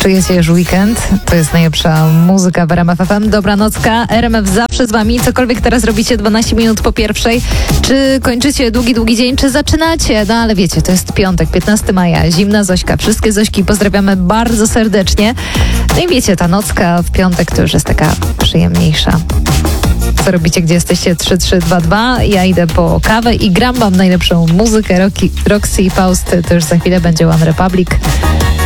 Czujecie już weekend? To jest najlepsza muzyka w RMF FM. Dobranocka, RMF zawsze z wami. Cokolwiek teraz robicie 12 minut po pierwszej. Czy kończycie długi dzień, czy zaczynacie? No ale wiecie, to jest piątek, 15 maja. Zimna Zośka. Wszystkie Zośki pozdrawiamy bardzo serdecznie. No i wiecie, ta nocka w piątek to już jest taka przyjemniejsza. Co robicie, gdzie jesteście? 3322. Ja idę po kawę i gram wam najlepszą muzykę. Roxy i Faust. To już za chwilę będzie One Republic.